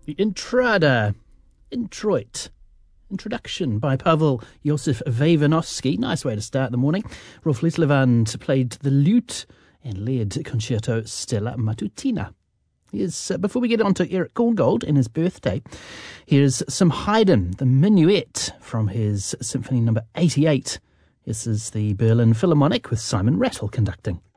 The Intrada, Introit. Introduction by Pavel Josef Vavinovsky. Nice way to start the morning. Rolf Lislevand played the lute and led Concerto Stella Matutina. Before we get on to Eric Korngold and his birthday, here's some Haydn, the Minuet from his Symphony number 88. This is the Berlin Philharmonic with Simon Rattle conducting.